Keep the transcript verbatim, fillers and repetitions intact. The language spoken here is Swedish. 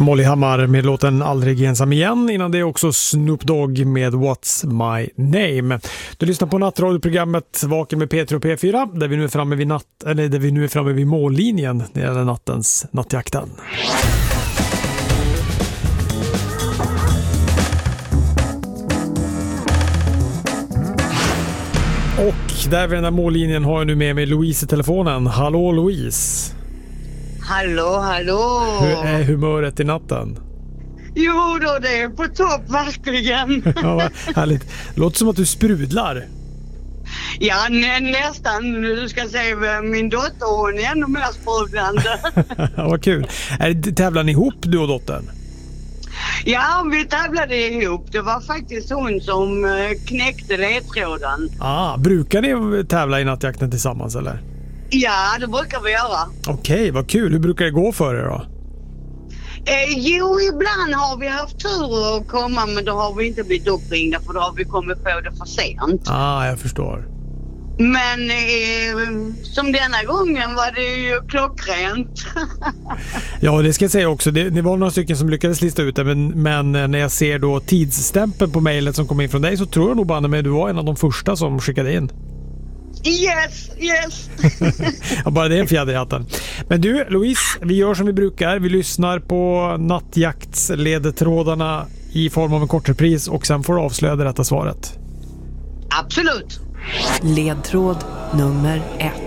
Molly Hammar med låten Aldrig ensam igen. Innan det också Snoop Dogg med What's My Name. Du lyssnar på nattradioprogrammet Vaken med P tre och P fyra där vi nu är framme vid natt eller där vi nu är framme vid mållinjen när det gäller nattens nattjakten. Och där vid den här mållinjen har jag nu med mig Louise i telefonen. Hallå Louise. Hallå, hallå. Hur är humöret i natten? Jo då, det är på topp, verkligen. Ja, härligt. Låter som att du sprudlar. Ja, nä, nästan. Du ska se min dotter, hon är ännu mer sprudlande. Ja, vad kul. Är det, tävlar ni ihop, du och dottern? Ja, vi tävlade ihop. Det var faktiskt hon som knäckte ledtråden. Ah, brukar ni tävla i nattjakten tillsammans, eller? Ja, det brukar vi göra. Okej, okay, vad kul. Hur brukar det gå för er då? Eh, jo, ibland har vi haft tur att komma, men då har vi inte blivit uppringda för då har vi kommit på det för sent. Ah, jag förstår. Men eh, som denna gången var det ju klockrent. Ja, det ska jag säga också. Det, det var några stycken som lyckades lista ut det, men, men när jag ser då tidsstämpeln på mejlet som kom in från dig så tror jag nog bara med du var en av de första som skickade in. Yes, yes. Ja, bara det är en fjäder i hatten. Men du, Louise, vi gör som vi brukar. Vi lyssnar på nattjaktsledtrådarna i form av en kort repris och sen får du avslöja det rätta svaret. Absolut. Ledtråd nummer ett.